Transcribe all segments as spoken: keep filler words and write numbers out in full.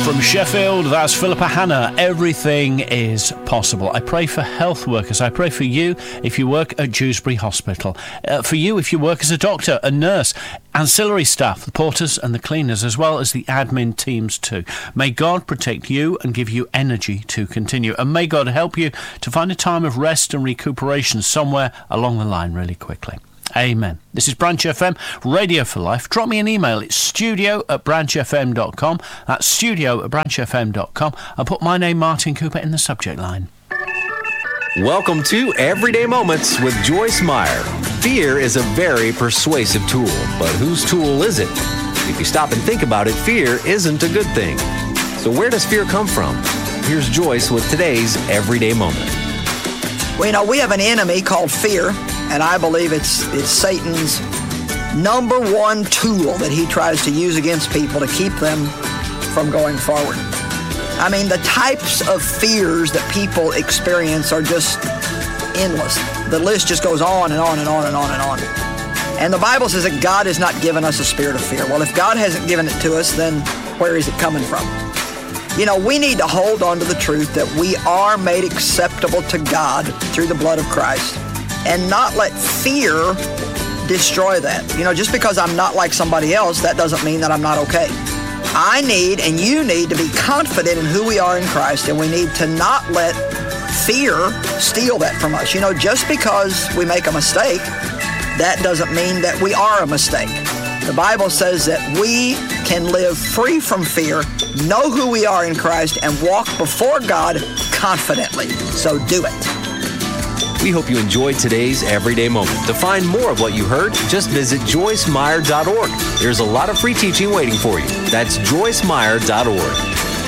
From Sheffield, that's Philippa Hanna. Everything is possible. I pray for health workers. I pray for you if you work at Dewsbury Hospital. Uh, for you if you work as a doctor, a nurse, ancillary staff, the porters and the cleaners, as well as the admin teams too. May God protect you and give you energy to continue. And may God help you to find a time of rest and recuperation somewhere along the line really quickly. Amen. This is Branch F M, Radio for Life. Drop me an email. It's studio at branch f m dot com. That's studio at branch f m dot com. And put my name, Martin Cooper, in the subject line. Welcome to Everyday Moments with Joyce Meyer. Fear is a very persuasive tool, but whose tool is it? If you stop and think about it, fear isn't a good thing. So where does fear come from? Here's Joyce with today's Everyday Moment. Well, you know, we have an enemy called fear, and I believe it's it's Satan's number one tool that he tries to use against people to keep them from going forward. I mean, the types of fears that people experience are just endless. The list just goes on and on and on and on and on. And the Bible says that God has not given us a spirit of fear. Well, if God hasn't given it to us, then where is it coming from? You know, we need to hold on to the truth that we are made acceptable to God through the blood of Christ and not let fear destroy that. You know, just because I'm not like somebody else, that doesn't mean that I'm not okay. I need and you need to be confident in who we are in Christ, and we need to not let fear steal that from us. You know, just because we make a mistake, that doesn't mean that we are a mistake. The Bible says that we can live free from fear, know who we are in Christ, and walk before God confidently. So do it. We hope you enjoyed today's Everyday Moment. To find more of what you heard, just visit joyce meyer dot org. There's a lot of free teaching waiting for you. That's joyce meyer dot org.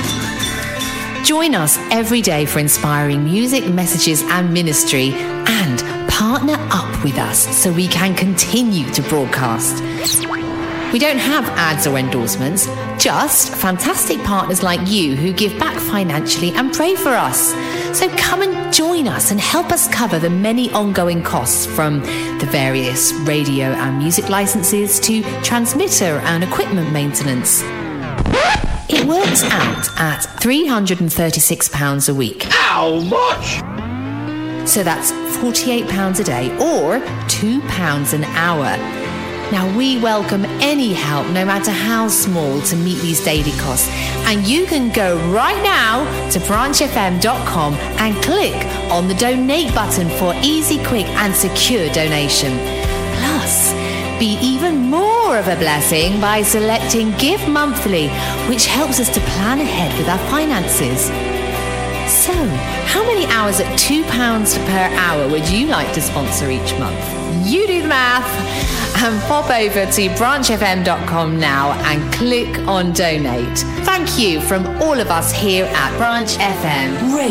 Join us every day for inspiring music, messages, and ministry, and partner up with us so we can continue to broadcast. We don't have ads or endorsements, just fantastic partners like you who give back financially and pray for us. So come and join us and help us cover the many ongoing costs, from the various radio and music licenses to transmitter and equipment maintenance. It works out at three hundred thirty-six pounds a week. How much? So that's forty-eight pounds a day or two pounds an hour. Now, we welcome any help, no matter how small, to meet these daily costs. And you can go right now to branch f m dot com and click on the donate button for easy, quick and secure donation. Plus, be even more of a blessing by selecting Give Monthly, which helps us to plan ahead with our finances. So, how many hours at two pounds per hour would you like to sponsor each month? You do the math and pop over to branch f m dot com now and click on donate. Thank you from all of us here at Branch F M.